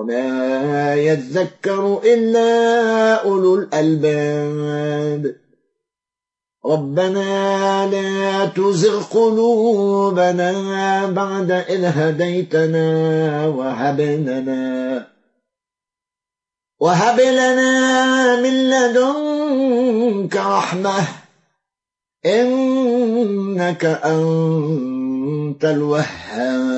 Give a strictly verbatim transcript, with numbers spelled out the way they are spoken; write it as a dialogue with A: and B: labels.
A: وما يذكر إلا أولو الألباب ربنا لا تزغ قلوبنا بعد إذ هديتنا وهب لنا وهب لنا من لدنك رحمة إنك أنت الوهاب